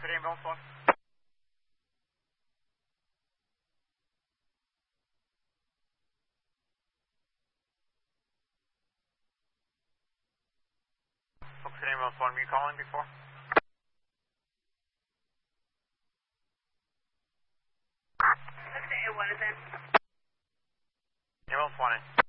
Oxford Ambulance 1. Oxford Ambulance 1, were you calling before? Oxford 1 is in. Ambulance 1 in.